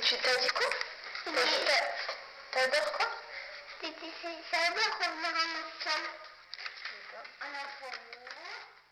tu t'as dit quoi? Oui. T'adores quoi? J'adore revenir à ma salle.